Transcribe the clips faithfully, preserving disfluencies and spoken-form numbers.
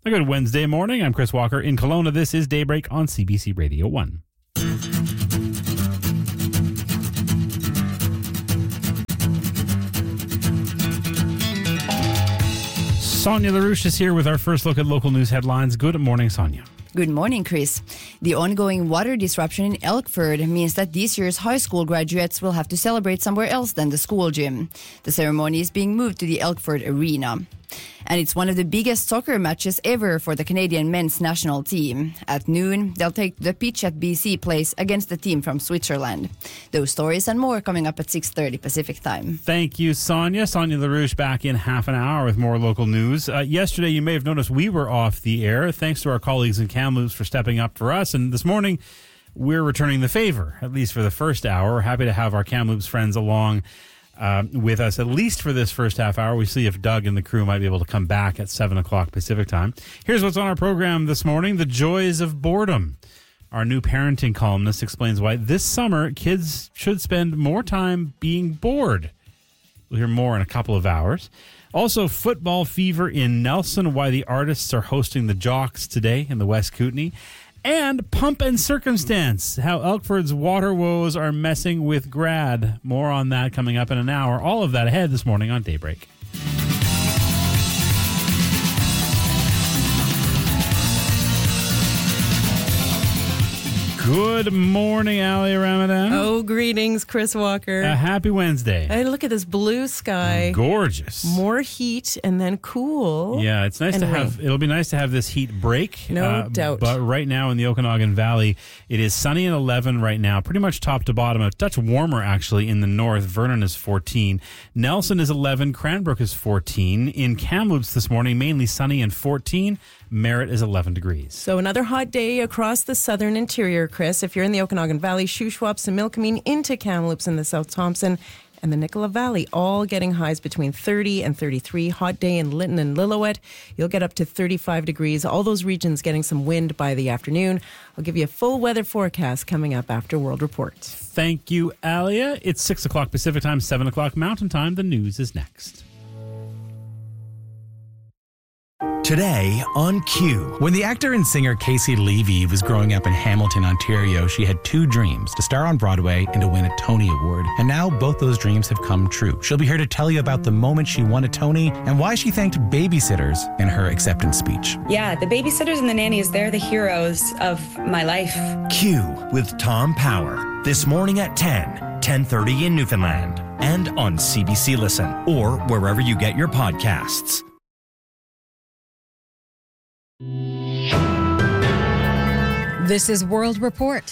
A good Wednesday morning. I'm Chris Walker in Kelowna. This is Daybreak on C B C Radio one. Sonia LaRouche is here with our first look at local news headlines. Good morning, Sonia. Good morning, Chris. The ongoing water disruption in Elkford means that this year's high school graduates will have to celebrate somewhere else than the school gym. The ceremony is being moved to the Elkford Arena. And it's one of the biggest soccer matches ever for the Canadian men's national team. At noon, they'll take the pitch at B C Place against the team from Switzerland. Those stories and more coming up at six thirty Pacific time. Thank you, Sonia. Sonia LaRouche back in half an hour with more local news. Uh, yesterday, you may have noticed we were off the air. Thanks to our colleagues in Kamloops for stepping up for us. And this morning, we're returning the favor, at least for the first hour. We're happy to have our Kamloops friends along Uh, with us, at least for this first half hour. We see if Doug and the crew might be able to come back at seven o'clock Pacific time. Here's what's on our program this morning: the joys of boredom. Our new parenting columnist explains why this summer kids should spend more time being bored. We'll hear more in a couple of hours. Also, football fever in Nelson, why the artists are hosting the Jocks today in the West Kootenay. And Pump and Circumstance, how Elkford's water woes are messing with grad. More on that coming up in an hour. All of that ahead this morning on Daybreak. Good morning, Ali Ramadan. Oh, greetings, Chris Walker. A happy Wednesday. Hey, look at this blue sky. Gorgeous. More heat and then cool. Yeah, it's nice and to rain. have, it'll be nice to have this heat break. No uh, doubt. But right now in the Okanagan Valley, it is sunny and eleven right now, pretty much top to bottom. A touch warmer, actually, in the north. Vernon is fourteen. Nelson is eleven. Cranbrook is fourteen. In Kamloops this morning, mainly sunny and fourteen. Merritt is eleven degrees. So another hot day across the southern interior, Chris. If you're in the Okanagan Valley, Shuswaps and Milkameen into Kamloops in the South Thompson and the Nicola Valley, all getting highs between thirty and thirty-three. Hot day in Lytton and Lillooet. You'll get up to thirty-five degrees. All those regions getting some wind by the afternoon. I'll give you a full weather forecast coming up after World Report. Thank you, Alia. It's six o'clock Pacific time, seven o'clock Mountain time. The news is next. Today on Q. When the actor and singer Casey Levy was growing up in Hamilton, Ontario, she had two dreams: to star on Broadway and to win a Tony Award. And now both those dreams have come true. She'll be here to tell you about the moment she won a Tony and why she thanked babysitters in her acceptance speech. Yeah, the babysitters and the nannies, they're the heroes of my life. Q with Tom Power. This morning at ten, ten thirty in Newfoundland. And on C B C Listen or wherever you get your podcasts. This is World Report.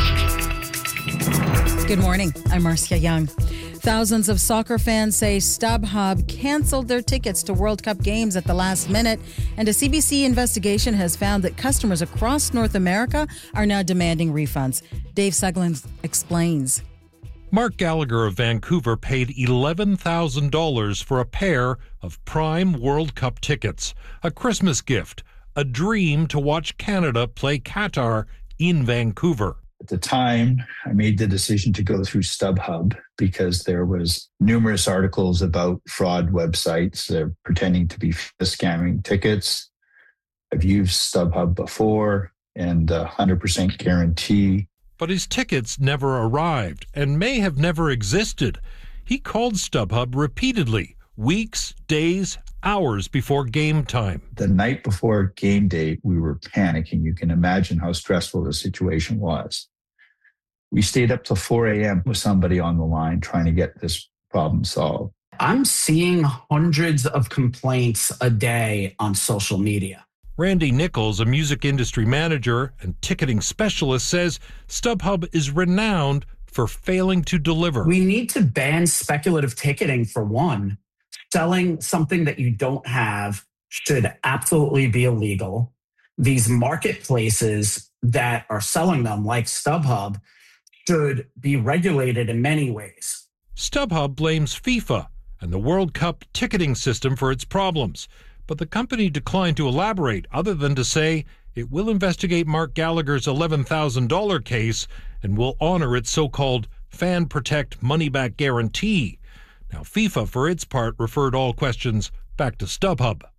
Good morning. I'm Marcia Young. Thousands of soccer fans say StubHub canceled their tickets to World Cup games at the last minute, and a C B C investigation has found that customers across North America are now demanding refunds. Dave Suglin explains. Mark Gallagher of Vancouver paid eleven thousand dollars for a pair of Prime World Cup tickets, a Christmas gift, a dream to watch Canada play Qatar in Vancouver. At the time, I made the decision to go through StubHub because there was numerous articles about fraud websites uh, pretending to be scamming tickets. I've used StubHub before and a one hundred percent guarantee. But his tickets never arrived and may have never existed. He called StubHub repeatedly, weeks, days, hours before game time. The night before game day, we were panicking. You can imagine how stressful the situation was. We stayed up till four a.m. with somebody on the line trying to get this problem solved. I'm seeing hundreds of complaints a day on social media. Randy Nichols, a music industry manager and ticketing specialist, says StubHub is renowned for failing to deliver. We need to ban speculative ticketing for one. Selling something that you don't have should absolutely be illegal. These marketplaces that are selling them, like StubHub, should be regulated in many ways. StubHub blames FIFA and the World Cup ticketing system for its problems, but the company declined to elaborate other than to say it will investigate Mark Gallagher's eleven thousand dollars case and will honor its so-called Fan Protect money-back guarantee. Now, FIFA, for its part, referred all questions back to StubHub.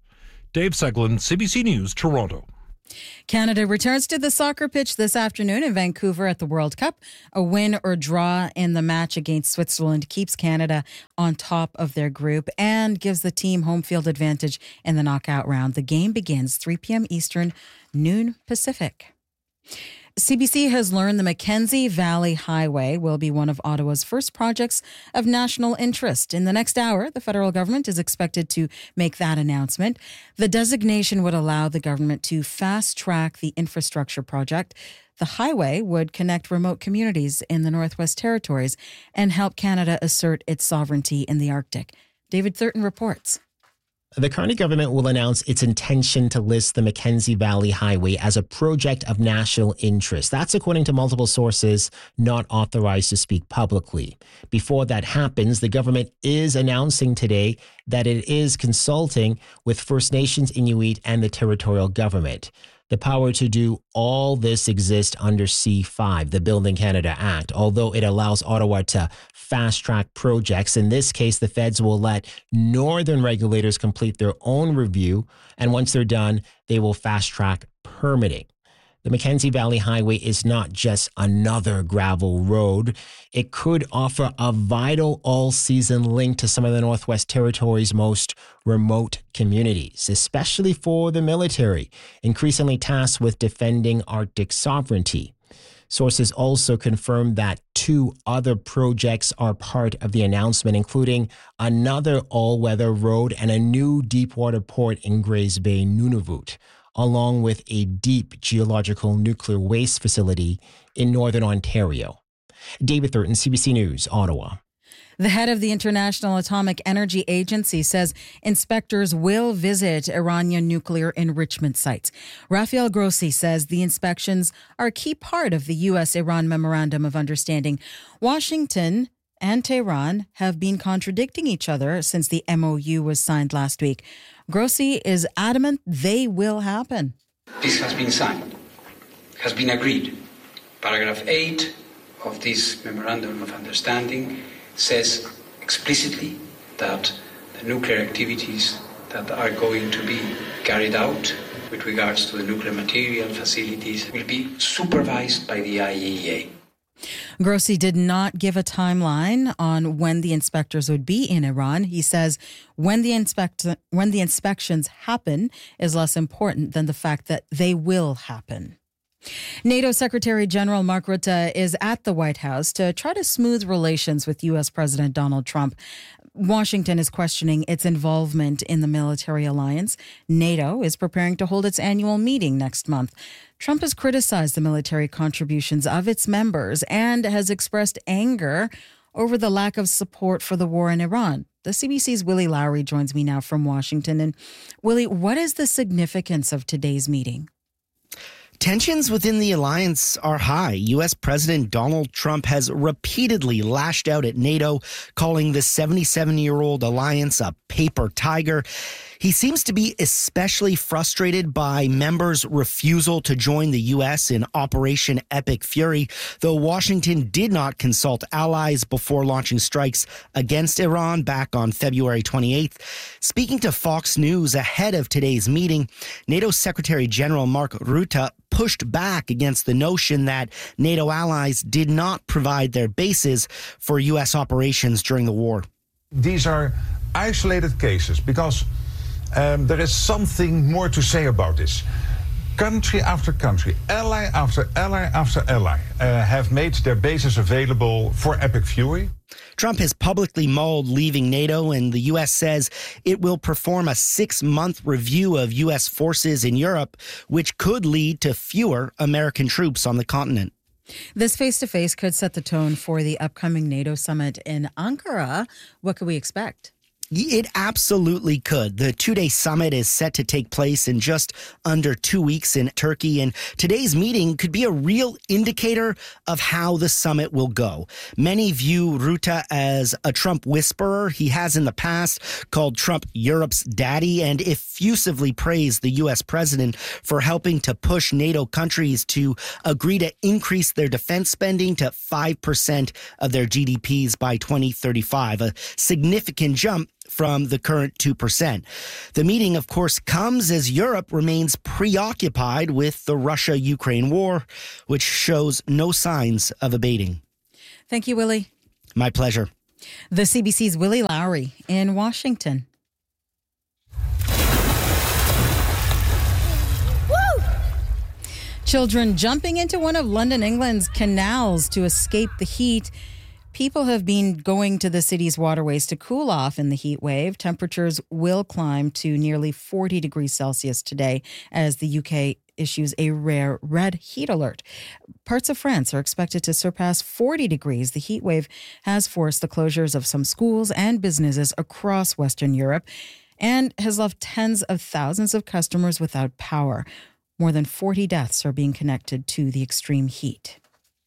Dave Seglin, C B C News, Toronto. Canada returns to the soccer pitch this afternoon in Vancouver at the World Cup. A win or draw in the match against Switzerland keeps Canada on top of their group and gives the team home field advantage in the knockout round. The game begins three p.m. Eastern, noon Pacific. C B C has learned the Mackenzie Valley Highway will be one of Ottawa's first projects of national interest. In the next hour, the federal government is expected to make that announcement. The designation would allow the government to fast-track the infrastructure project. The highway would connect remote communities in the Northwest Territories and help Canada assert its sovereignty in the Arctic. David Thurton reports. The Carney government will announce its intention to list the Mackenzie Valley Highway as a project of national interest. That's according to multiple sources not authorized to speak publicly. Before that happens, the government is announcing today that it is consulting with First Nations, Inuit, and the territorial government. The power to do all this exists under C five, the Building Canada Act, although it allows Ottawa to fast-track projects. In this case, the feds will let northern regulators complete their own review, and once they're done, they will fast-track permitting. The Mackenzie Valley Highway is not just another gravel road. It could offer a vital all-season link to some of the Northwest Territories' most remote communities, especially for the military, increasingly tasked with defending Arctic sovereignty. Sources also confirmed that two other projects are part of the announcement, including another all-weather road and a new deepwater port in Grays Bay, Nunavut, along with a deep geological nuclear waste facility in northern Ontario. David Thurton, C B C News, Ottawa. The head of the International Atomic Energy Agency says inspectors will visit Iranian nuclear enrichment sites. Rafael Grossi says the inspections are a key part of the U S Iran Memorandum of Understanding. Washington and Tehran have been contradicting each other since the M O U was signed last week. Grossi is adamant they will happen. This has been signed, has been agreed. Paragraph eight of this Memorandum of Understanding says explicitly that the nuclear activities that are going to be carried out with regards to the nuclear material facilities will be supervised by the I A E A. Grossi did not give a timeline on when the inspectors would be in Iran. He says when the inspect when the inspections happen is less important than the fact that they will happen. NATO Secretary General Mark Rutte is at the White House to try to smooth relations with U S President Donald Trump. Washington is questioning its involvement in the military alliance. NATO is preparing to hold its annual meeting next month. Trump has criticized the military contributions of its members and has expressed anger over the lack of support for the war in Iran. The C B C's Willie Lowry joins me now from Washington. And Willie, what is the significance of today's meeting? Tensions within the alliance are high. U S President Donald Trump has repeatedly lashed out at NATO, calling the seventy-seven-year-old alliance a paper tiger. He seems to be especially frustrated by members' refusal to join the U S in Operation Epic Fury, though Washington did not consult allies before launching strikes against Iran back on February twenty-eighth. Speaking to Fox News ahead of today's meeting, NATO Secretary General Mark Rutte pushed back against the notion that NATO allies did not provide their bases for U S operations during the war. These are isolated cases because Um, there is something more to say about this. Country after country, ally after ally after ally uh, have made their bases available for Epic Fury. Trump has publicly mulled leaving NATO, and the U S says it will perform a six-month review of U S forces in Europe, which could lead to fewer American troops on the continent. This face-to-face could set the tone for the upcoming NATO summit in Ankara. What could we expect? It absolutely could. The two-day summit is set to take place in just under two weeks in Turkey, and today's meeting could be a real indicator of how the summit will go. Many view Rutte as a Trump whisperer. He has in the past called Trump Europe's daddy and effusively praised the U S president for helping to push NATO countries to agree to increase their defense spending to five percent of their G D Ps by twenty thirty-five, a significant jump from the current two percent. The meeting, of course, comes as Europe remains preoccupied with the Russia-Ukraine war, which shows no signs of abating. Thank you, Willie. My pleasure. The C B C's Willie Lowry in Washington. Woo! Children jumping into one of London, England's canals to escape the heat. People have been going to the city's waterways to cool off in the heat wave. Temperatures will climb to nearly forty degrees Celsius today as the U K issues a rare red heat alert. Parts of France are expected to surpass forty degrees. The heat wave has forced the closures of some schools and businesses across Western Europe and has left tens of thousands of customers without power. More than forty deaths are being connected to the extreme heat.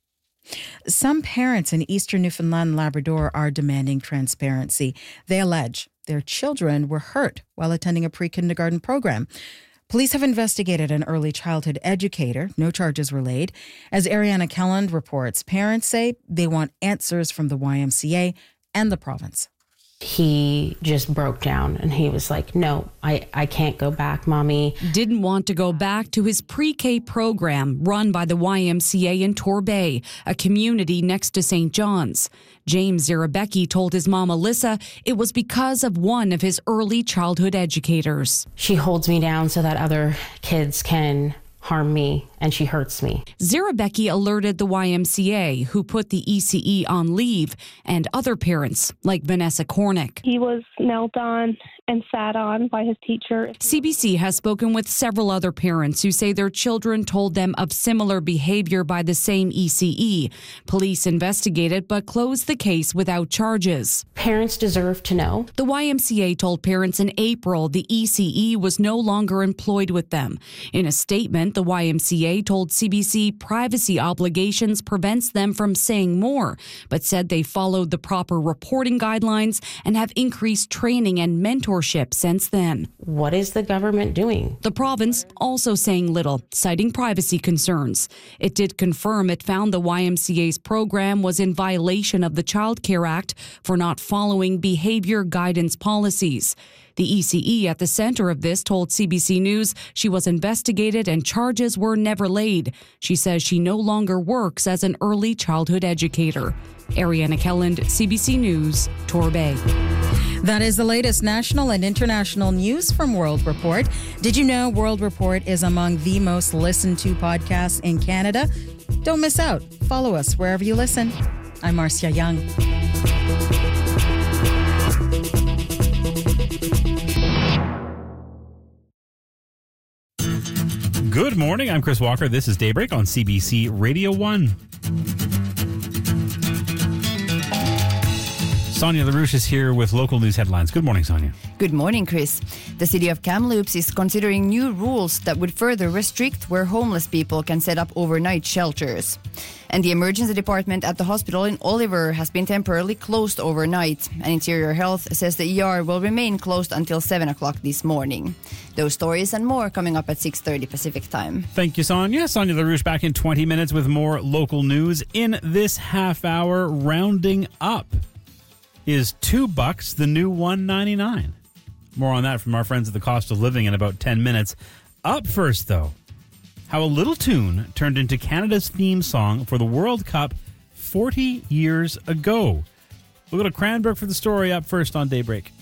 Some parents in eastern Newfoundland and Labrador are demanding transparency. They allege their children were hurt while attending a pre-kindergarten program. Police have investigated an early childhood educator. No charges were laid. As Ariana Kelland reports, parents say they want answers from the Y M C A and the province. He just broke down and he was like, no, I, I can't go back, Mommy. Didn't want to go back to his pre-K program run by the Y M C A in Torbay, a community next to Saint John's. James Zirabecki told his mom, Alyssa, it was because of one of his early childhood educators. She holds me down so that other kids can harm me, and she hurts me. Zirabecki alerted the Y M C A, who put the E C E on leave, and other parents, like Vanessa Cornick. He was knelt on and sat on by his teacher. C B C has spoken with several other parents who say their children told them of similar behavior by the same E C E. Police investigated but closed the case without charges. Parents deserve to know. The Y M C A told parents in April the E C E was no longer employed with them. In a statement, the Y M C A told C B C privacy obligations prevents them from saying more, but said they followed the proper reporting guidelines and have increased training and mentorship since then. What is the government doing? The province also saying little, citing privacy concerns. It did confirm it found the Y M C A's program was in violation of the Child Care Act for not following behavior guidance policies. The E C E at the center of this told C B C News she was investigated and charges were never laid. She says she no longer works as an early childhood educator. Ariana Kelland, C B C News, Torbay. That is the latest national and international news from World Report. Did you know World Report is among the most listened to podcasts in Canada? Don't miss out. Follow us wherever you listen. I'm Marcia Young. Good morning. I'm Chris Walker. This is Daybreak on C B C Radio one. Sonia LaRouche is here with local news headlines. Good morning, Sonia. Good morning, Chris. The city of Kamloops is considering new rules that would further restrict where homeless people can set up overnight shelters. And the emergency department at the hospital in Oliver has been temporarily closed overnight. And Interior Health says the E R will remain closed until seven o'clock this morning. Those stories and more coming up at six thirty Pacific time. Thank you, Sonia. Sonia LaRouche back in twenty minutes with more local news. In this half hour, rounding up. Is two bucks the new one ninety-nine? More on that from our friends at the Cost of Living in about ten minutes. Up first, though, how a little tune turned into Canada's theme song for the World Cup forty years ago. We'll go to Cranbrook for the story. Up first on Daybreak.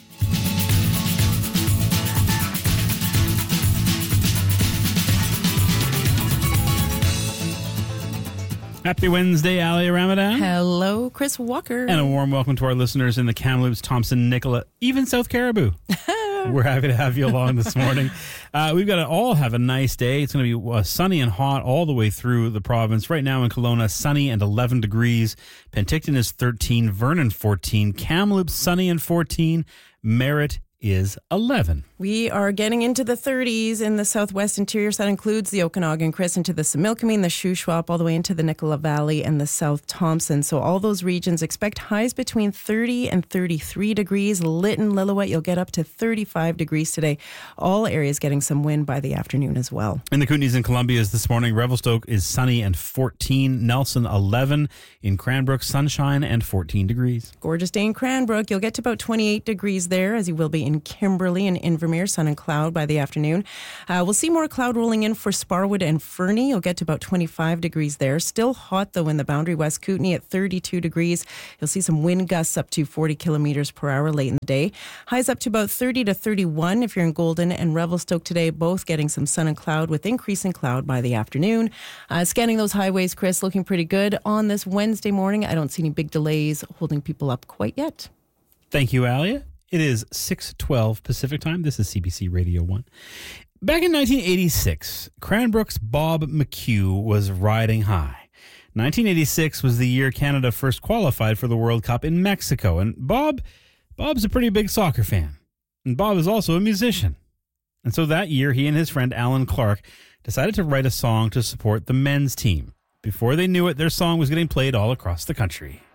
Happy Wednesday, Ali Ramadan. Hello, Chris Walker. And a warm welcome to our listeners in the Kamloops, Thompson, Nicola, even South Caribou. We're happy to have you along this morning. Uh, we've got to all have a nice day. It's going to be uh, sunny and hot all the way through the province. Right now in Kelowna, sunny and eleven degrees. Penticton is thirteen, Vernon fourteen, Kamloops sunny and fourteen, Merritt is eleven. We are getting into the thirties in the southwest interior. So that includes the Okanagan, Chris, into the Similkameen, the Shuswap, all the way into the Nicola Valley and the South Thompson. So all those regions expect highs between thirty and thirty-three degrees. Lytton, Lillooet, you'll get up to thirty-five degrees today. All areas getting some wind by the afternoon as well. In the Kootenays and Columbias this morning, Revelstoke is sunny and fourteen. Nelson, eleven. In Cranbrook, sunshine and fourteen degrees. Gorgeous day in Cranbrook. You'll get to about twenty-eight degrees there, as you will be in Kimberley and Invermere, sun and cloud by the afternoon. Uh, we'll see more cloud rolling in for Sparwood and Fernie. You'll get to about twenty-five degrees there. Still hot, though, in the Boundary West Kootenay at thirty-two degrees. You'll see some wind gusts up to forty kilometers per hour late in the day. Highs up to about thirty to thirty-one if you're in Golden and Revelstoke today, both getting some sun and cloud with increasing cloud by the afternoon. Uh, scanning those highways, Chris, looking pretty good on this Wednesday morning. I don't see any big delays holding people up quite yet. Thank you, Alia. It is six twelve Pacific time. This is C B C Radio one. Back in nineteen eighty-six, Cranbrook's Bob McHugh was riding high. nineteen eighty-six was the year Canada first qualified for the World Cup in Mexico. And Bob, Bob's a pretty big soccer fan. And Bob is also a musician. And so that year, he and his friend Alan Clark decided to write a song to support the men's team. Before they knew it, their song was getting played all across the country.